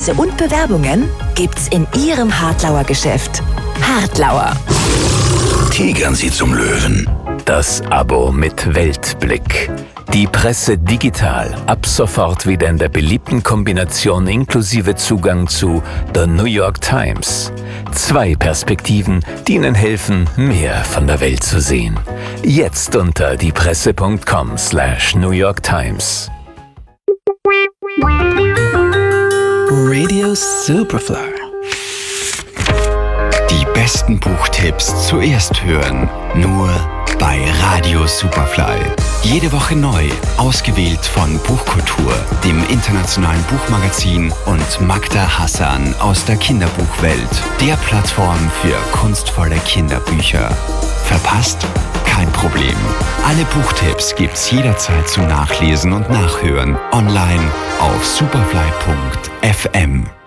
Hinweise und Bewerbungen gibt's in Ihrem Hartlauer Geschäft. Hartlauer. Tigern Sie zum Löwen. Das Abo mit Weltblick. Die Presse digital. Ab sofort wieder in der beliebten Kombination inklusive Zugang zu The New York Times. 2 Perspektiven, die Ihnen helfen, mehr von der Welt zu sehen. Jetzt unter diepresse.com/New York Times. Radio Superfly. Die besten Buchtipps zuerst hören, nur bei Radio Superfly. Jede Woche neu, ausgewählt von Buchkultur, dem internationalen Buchmagazin und Magda Hassan aus der Kinderbuchwelt, der Plattform für kunstvolle Kinderbücher. Verpasst? Kein Problem. Alle Buchtipps gibt's jederzeit zum Nachlesen und Nachhören online auf superfly.fm.